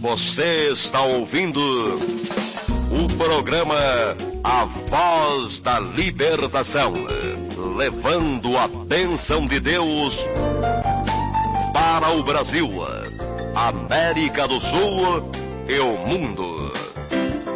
Você está ouvindo o programa A Voz da Libertação, levando a bênção de Deus para o Brasil, América do Sul e o mundo.